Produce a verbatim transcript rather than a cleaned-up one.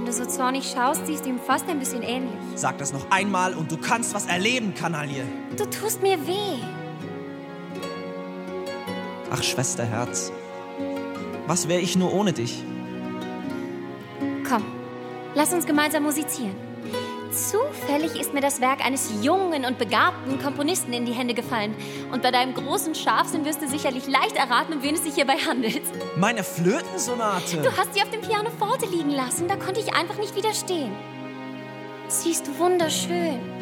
Wenn du so zornig schaust, siehst du ihm fast ein bisschen ähnlich. Sag das noch einmal und du kannst was erleben, Kanaille. Du tust mir weh. Ach, Schwesterherz, was wäre ich nur ohne dich? Komm, lass uns gemeinsam musizieren. Zufällig ist mir das Werk eines jungen und begabten Komponisten in die Hände gefallen. Und bei deinem großen Scharfsinn wirst du sicherlich leicht erraten, um wen es sich hierbei handelt. Meine Flötensonate. Du hast sie auf dem Pianoforte liegen lassen, da konnte ich einfach nicht widerstehen. Sie ist wunderschön.